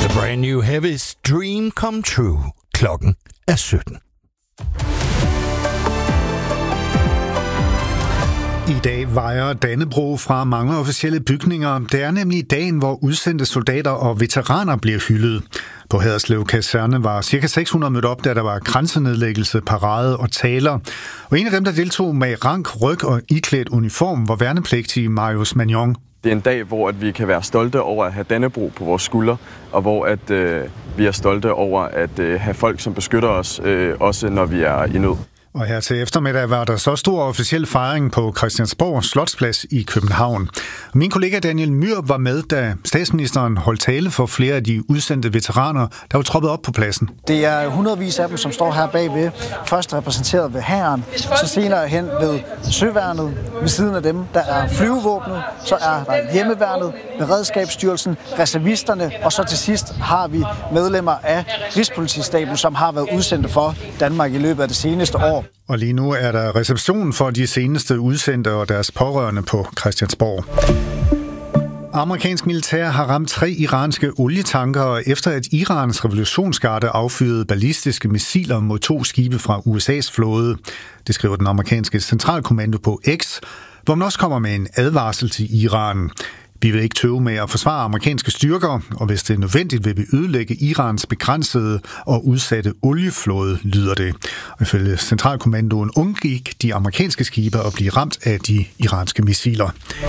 Brand New Heavy's Dream Come True. Klokken er 17. I dag vejer Dannebrog fra mange officielle bygninger. Det er nemlig dagen, hvor udsendte soldater og veteraner bliver hyldet. På Haderslev Kaserne var ca. 600 mødt op, da der var kransenedlæggelse, parade og taler. Og en af dem, der deltog med rank, ryg og iklædt uniform, var værnepligtige Marius Magnon. Det er en dag, hvor vi kan være stolte over at have Dannebrog på vores skuldre, og hvor vi er stolte over at have folk, som beskytter os, også når vi er i nød. Og her til eftermiddag var der så stor officiel fejring på Christiansborg Slotsplads i København. Min kollega Daniel Myhr var med, da statsministeren holdt tale for flere af de udsendte veteraner, der var troppet op på pladsen. Det er hundredvis af dem, som står her bagved. Først repræsenteret ved hæren, så senere hen ved søværnet. Ved siden af dem, der er flyvevåbnet, så er der hjemmeværnet, beredskabsstyrelsen, reservisterne, og så til sidst har vi medlemmer af Rigspolitistaben, som har været udsendte for Danmark i løbet af det seneste år. Og lige nu er der reception for de seneste udsendte og deres pårørende på Christiansborg. Amerikansk militær har ramt 3 iranske olietanker, efter at Irans revolutionsgarde affyrede ballistiske missiler mod 2 skibe fra USA's flåde. Det skriver den amerikanske centralkommando på X, hvor man også kommer med en advarsel til Iran. Vi vil ikke tøve med at forsvare amerikanske styrker, og hvis det er nødvendigt, vil vi ødelægge Irans begrænsede og udsatte olieflåde, lyder det. Og ifølge centralkommandoen undgik de amerikanske skibe at blive ramt af de iranske missiler.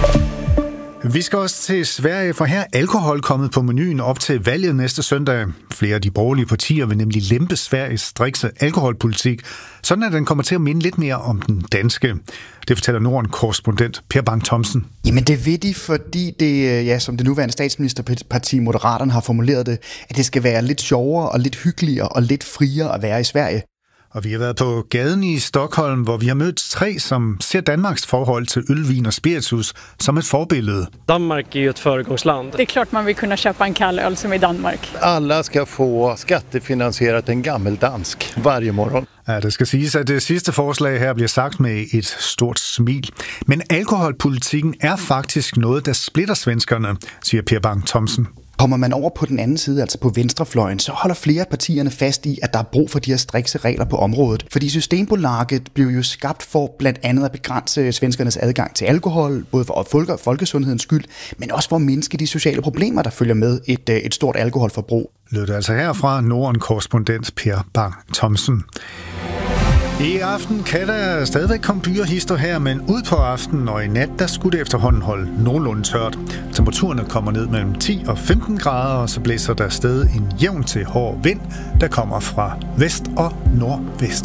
Vi skal også til Sverige, for her er alkohol kommet på menuen op til valget næste søndag. Flere af de borgerlige partier vil nemlig lempe Sveriges strikse alkoholpolitik, sådan at den kommer til at minde lidt mere om den danske. Det fortæller Norden-korrespondent Per Bang Thomsen. Jamen det vil de, fordi det, som det nuværende statsministerparti Moderaterne har formuleret det, at det skal være lidt sjovere og lidt hyggeligere og lidt friere at være i Sverige. Og vi har været på gaden i Stockholm, hvor vi har mødt 3, som ser Danmarks forhold til øl, vin og spiritus som et forbillede. Danmark er jo et föregångsland. Det er klart, man vil kunne köpa en kall öl som i Danmark. Alla skal få skattefinansieret en gammeldansk hver morgen. Ja, det skal siges, at det sidste forslag her bliver sagt med et stort smil. Men alkoholpolitikken er faktisk noget, der splitter svenskerne, siger Per Bang Thomsen. Kommer man over på den anden side, altså på venstrefløjen, så holder flere af partierne fast i, at der er brug for de her strikse regler på området. Fordi Systembolaget blev jo skabt for blandt andet at begrænse svenskernes adgang til alkohol, både for folkesundhedens skyld, men også for at mindske de sociale problemer, der følger med et stort alkoholforbrug. Lød det altså herfra Norden-korrespondent Per Bang Thomsen. I aften kan der stadigvæk komme dyrehister her, men ud på aftenen og i nat, der skulle det efterhånden holde nogenlunde tørt. Temperaturerne kommer ned mellem 10 og 15 grader, og så blæser der stadig en jævn til hård vind, der kommer fra vest og nordvest.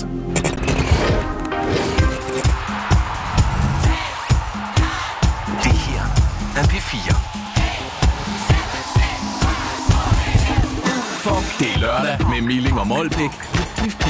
Det her er P4. Det er lørdag med Milling og Molbæk.